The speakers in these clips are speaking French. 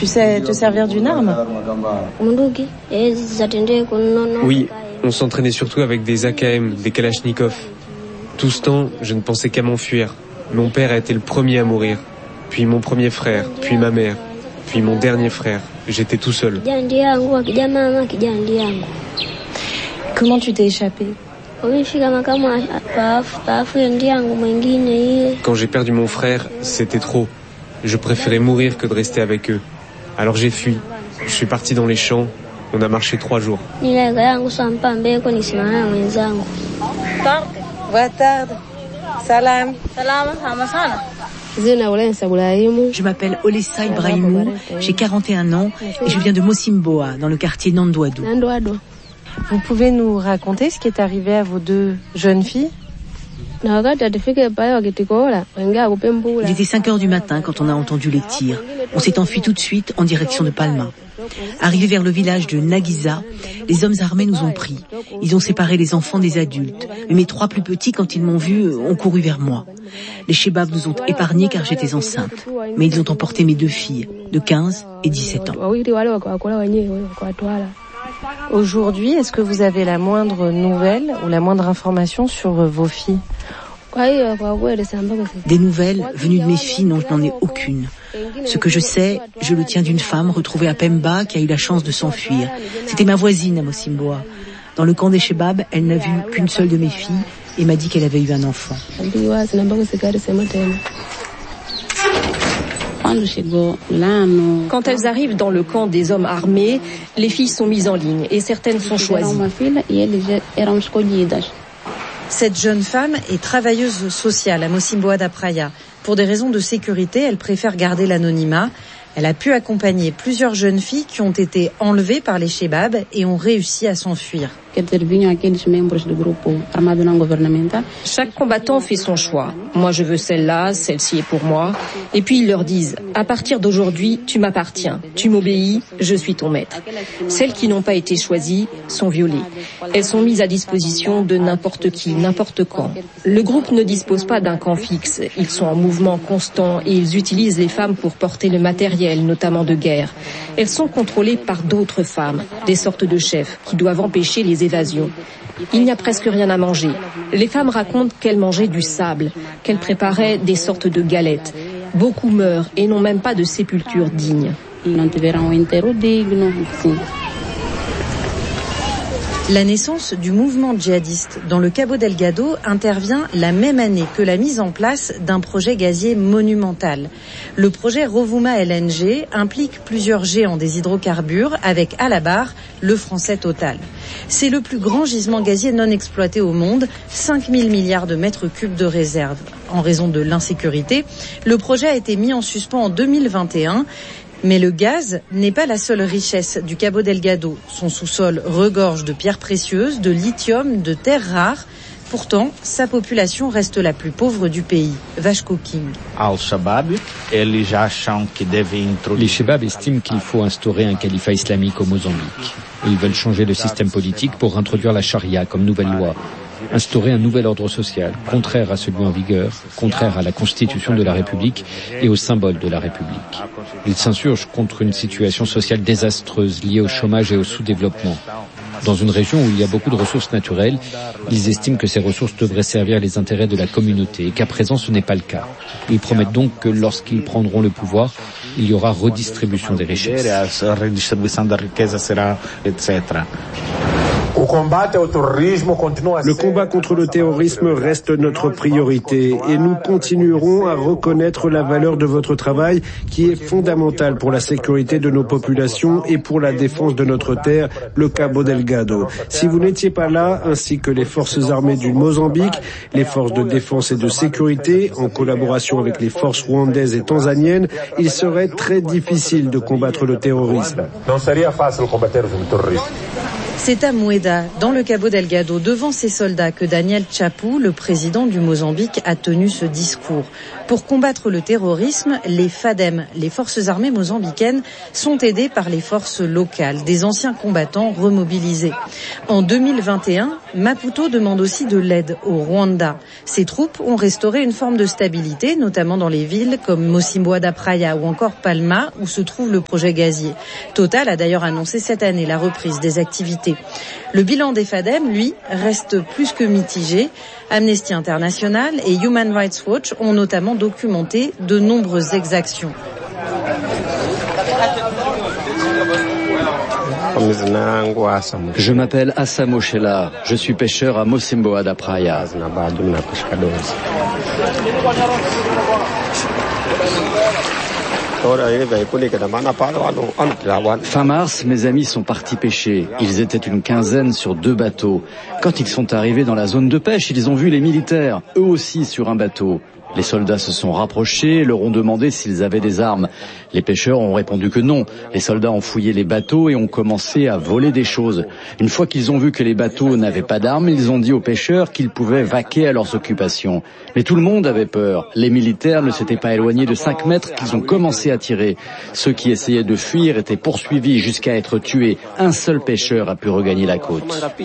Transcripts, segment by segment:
Tu sais te servir d'une arme? Oui, on s'entraînait surtout avec des AKM, des Kalachnikov. Tout ce temps, je ne pensais qu'à m'enfuir. Mon père a été le premier à mourir, puis mon premier frère, puis ma mère, puis mon dernier frère. J'étais tout seul. Comment tu t'es échappé? Quand j'ai perdu mon frère, c'était trop. Je préférais mourir que de rester avec eux. Alors j'ai fui. Je suis parti dans les champs. On a marché 3 jours. Boa tarde. Salam. Je m'appelle Olessa Ibrahimou, j'ai 41 ans et je viens de Mosimboa, dans le quartier Nandouadou. Vous pouvez nous raconter ce qui est arrivé à vos 2 jeunes filles? Il était 5 heures du matin quand on a entendu les tirs. On s'est enfui tout de suite en direction de Palma. Arrivés vers le village de Naguisa, les hommes armés nous ont pris. Ils ont séparé les enfants des adultes. Mais mes 3 plus petits, quand ils m'ont vu, ont couru vers moi. Les Chebabs nous ont épargnés car j'étais enceinte. Mais ils ont emporté mes 2 filles, de 15 et 17 ans. Aujourd'hui, est-ce que vous avez la moindre nouvelle ou la moindre information sur vos filles? Des nouvelles venues de mes filles, non, je n'en ai aucune. Ce que je sais, je le tiens d'une femme retrouvée à Pemba qui a eu la chance de s'enfuir. C'était ma voisine à Mosimboa. Dans le camp des Chebabs, elle n'a vu qu'une seule de mes filles et m'a dit qu'elle avait eu un enfant. Quand elles arrivent dans le camp des hommes armés, les filles sont mises en ligne et certaines sont choisies. Cette jeune femme est travailleuse sociale à Mosimboa da Praia. Pour des raisons de sécurité, elle préfère garder l'anonymat. Elle a pu accompagner plusieurs jeunes filles qui ont été enlevées par les Chebabs et ont réussi à s'enfuir. Chaque combattant fait son choix. Moi, je veux celle-là, celle-ci est pour moi. Et puis ils leur disent, à partir d'aujourd'hui, tu m'appartiens, tu m'obéis, je suis ton maître. Celles qui n'ont pas été choisies sont violées. Elles sont mises à disposition de n'importe qui, n'importe quand. Le groupe ne dispose pas d'un camp fixe. Ils sont en mouvement constant et ils utilisent les femmes pour porter le matériel, notamment de guerre. Elles sont contrôlées par d'autres femmes, des sortes de chefs, qui doivent empêcher les évasions. Il n'y a presque rien à manger. Les femmes racontent qu'elles mangeaient du sable, qu'elles préparaient des sortes de galettes. Beaucoup meurent et n'ont même pas de sépulture digne. La naissance du mouvement djihadiste dans le Cabo Delgado intervient la même année que la mise en place d'un projet gazier monumental. Le projet Rovuma LNG implique plusieurs géants des hydrocarbures avec à la barre le français Total. C'est le plus grand gisement gazier non exploité au monde, 5 000 milliards de mètres cubes de réserve. En raison de l'insécurité, le projet a été mis en suspens en 2021. Mais le gaz n'est pas la seule richesse du Cabo Delgado. Son sous-sol regorge de pierres précieuses, de lithium, de terres rares. Pourtant, sa population reste la plus pauvre du pays. Vasco King. Les Chebabs estiment qu'il faut instaurer un califat islamique au Mozambique. Ils veulent changer le système politique pour introduire la charia comme nouvelle loi. Instaurer un nouvel ordre social, contraire à celui en vigueur, contraire à la constitution de la République et aux symboles de la République. Ils s'insurgent contre une situation sociale désastreuse liée au chômage et au sous-développement. Dans une région où il y a beaucoup de ressources naturelles, ils estiment que ces ressources devraient servir les intérêts de la communauté et qu'à présent ce n'est pas le cas. Ils promettent donc que lorsqu'ils prendront le pouvoir, il y aura redistribution des richesses. Le combat contre le terrorisme reste notre priorité et nous continuerons à reconnaître la valeur de votre travail qui est fondamentale pour la sécurité de nos populations et pour la défense de notre terre, le Cabo Delgado. Si vous n'étiez pas là, ainsi que les forces armées du Mozambique, les forces de défense et de sécurité, en collaboration avec les forces rwandaises et tanzaniennes, il serait très difficile de combattre le terrorisme. C'est à Mueda, dans le Cabo Delgado, devant ces soldats que Daniel Chapu, le président du Mozambique, a tenu ce discours. Pour combattre le terrorisme, les FADEM, les forces armées mozambicaines, sont aidées par les forces locales, des anciens combattants remobilisés. En 2021, Maputo demande aussi de l'aide au Rwanda. Ses troupes ont restauré une forme de stabilité, notamment dans les villes comme Mocimboa da Praia ou encore Palma, où se trouve le projet gazier. Total a d'ailleurs annoncé cette année la reprise des activités. Le bilan des FADEM, lui, reste plus que mitigé. Amnesty International et Human Rights Watch ont notamment documenté de nombreuses exactions. Je m'appelle Assamo Shela, je suis pêcheur à Mocimboa da Praia. Fin mars, mes amis sont partis pêcher. Ils étaient une quinzaine sur 2 bateaux. Quand ils sont arrivés dans la zone de pêche, ils ont vu les militaires, eux aussi sur un bateau. Les soldats se sont rapprochés et leur ont demandé s'ils avaient des armes. Les pêcheurs ont répondu que non. Les soldats ont fouillé les bateaux et ont commencé à voler des choses. Une fois qu'ils ont vu que les bateaux n'avaient pas d'armes, ils ont dit aux pêcheurs qu'ils pouvaient vaquer à leurs occupations. Mais tout le monde avait peur. Les militaires ne s'étaient pas éloignés de 5 mètres qu'ils ont commencé à tirer. Ceux qui essayaient de fuir étaient poursuivis jusqu'à être tués. Un seul pêcheur a pu regagner la côte.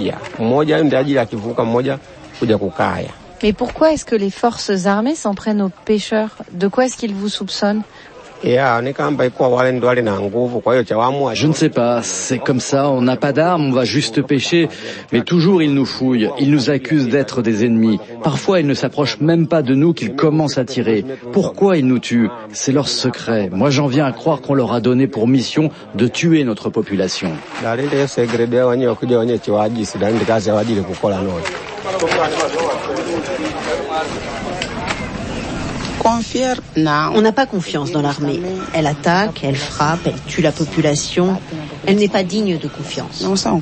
Mais pourquoi est-ce que les forces armées s'en prennent aux pêcheurs? De quoi est-ce qu'ils vous soupçonnent? Je ne sais pas, c'est comme ça, on n'a pas d'armes, on va juste pêcher, mais toujours ils nous fouillent, ils nous accusent d'être des ennemis. Parfois ils ne s'approchent même pas de nous qu'ils commencent à tirer. Pourquoi ils nous tuent? C'est leur secret. Moi j'en viens à croire qu'on leur a donné pour mission de tuer notre population. On n'a pas confiance dans l'armée. Elle attaque, elle frappe, elle tue la population. Elle n'est pas digne de confiance.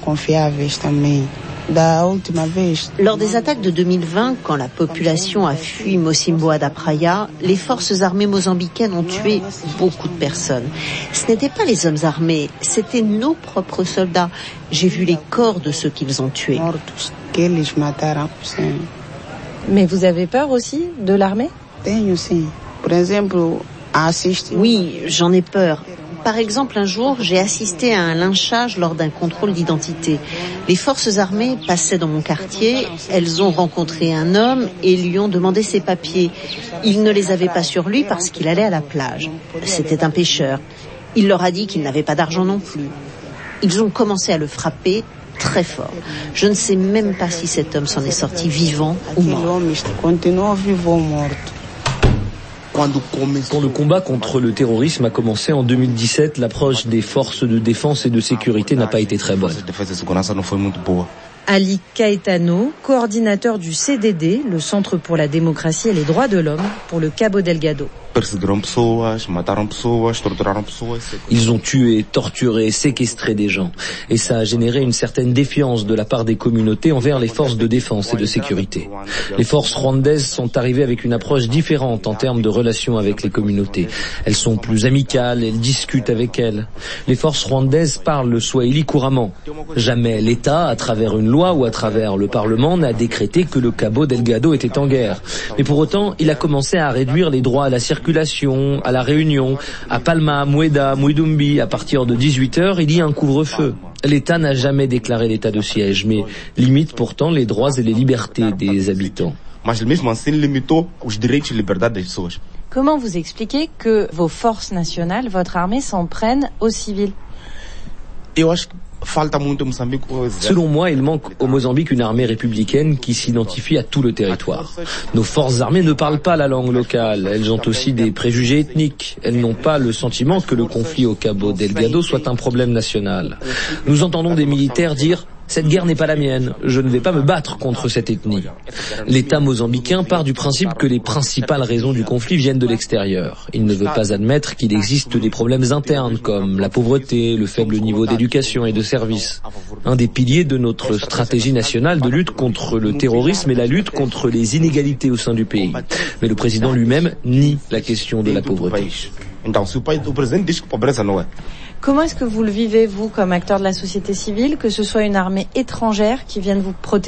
Lors des attaques de 2020, quand la population a fui Mocimboa da Praia, les forces armées mozambicaines ont tué beaucoup de personnes. Ce n'étaient pas les hommes armés, c'était nos propres soldats. J'ai vu les corps de ceux qu'ils ont tués. Mais vous avez peur aussi de l'armée? Oui, j'en ai peur. Par exemple, un jour, j'ai assisté à un lynchage lors d'un contrôle d'identité. Les forces armées passaient dans mon quartier, elles ont rencontré un homme et lui ont demandé ses papiers. Il ne les avait pas sur lui parce qu'il allait à la plage. C'était un pêcheur. Il leur a dit qu'il n'avait pas d'argent non plus. Ils ont commencé à le frapper très fort. Je ne sais même pas si cet homme s'en est sorti vivant ou mort. Quand le combat contre le terrorisme a commencé en 2017, l'approche des forces de défense et de sécurité n'a pas été très bonne. Ali Caetano, coordinateur du CDD, le Centre pour la démocratie et les droits de l'homme, pour le Cabo Delgado. Ils ont tué, torturé, séquestré des gens. Et ça a généré une certaine défiance de la part des communautés envers les forces de défense et de sécurité. Les forces rwandaises sont arrivées avec une approche différente en termes de relations avec les communautés. Elles sont plus amicales, elles discutent avec elles. Les forces rwandaises parlent le swahili couramment. Jamais l'État, à travers une loi ou à travers le Parlement, n'a décrété que le Cabo Delgado était en guerre. Mais pour autant, il a commencé à réduire les droits à la circulation, à la Réunion, à Palma, Mueda, Muidumbi. À partir de 18h, il y a un couvre-feu. L'État n'a jamais déclaré l'état de siège, mais limite pourtant les droits et les libertés des habitants. Comment vous expliquez que vos forces nationales, votre armée, s'en prennent aux civils? Selon moi, il manque au Mozambique une armée républicaine qui s'identifie à tout le territoire. Nos forces armées ne parlent pas la langue locale. Elles ont aussi des préjugés ethniques. Elles n'ont pas le sentiment que le conflit au Cabo Delgado soit un problème national. Nous entendons des militaires dire « Cette guerre n'est pas la mienne, je ne vais pas me battre contre cette ethnie ». L'État mozambicain part du principe que les principales raisons du conflit viennent de l'extérieur. Il ne veut pas admettre qu'il existe des problèmes internes comme la pauvreté, le faible niveau d'éducation et de services. Un des piliers de notre stratégie nationale de lutte contre le terrorisme est la lutte contre les inégalités au sein du pays. Mais le président lui-même nie la question de la pauvreté. Comment est-ce que vous le vivez, vous, comme acteur de la société civile, que ce soit une armée étrangère qui vienne vous protéger ?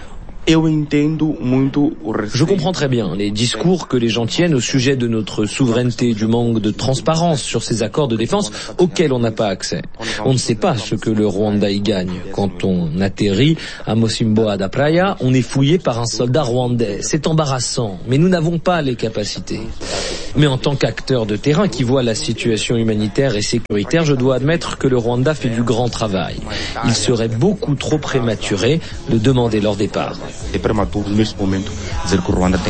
Je comprends très bien les discours que les gens tiennent au sujet de notre souveraineté, du manque de transparence sur ces accords de défense auxquels on n'a pas accès. On ne sait pas ce que le Rwanda y gagne. Quand on atterrit à Mosimboa da Praia, on est fouillé par un soldat rwandais. C'est embarrassant, mais nous n'avons pas les capacités. Mais en tant qu'acteur de terrain qui voit la situation humanitaire et sécuritaire, je dois admettre que le Rwanda fait du grand travail. Il serait beaucoup trop prématuré de demander leur départ.